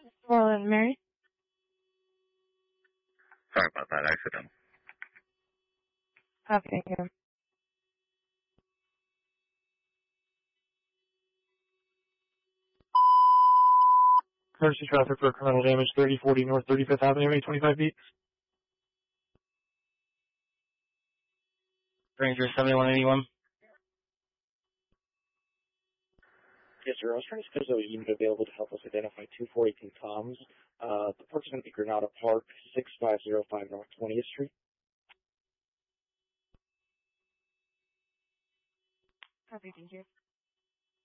Portland, Mary. Sorry about that accident. Okay, here. Emergency traffic for criminal damage, 3040 North 35th Avenue, 825 feet. Ranger 7181. Yes, sir. I was trying to schedule a unit available to help us identify 2418 Toms. The park is going to be Granada Park, 6505 North 20th Street. Copy, thank you.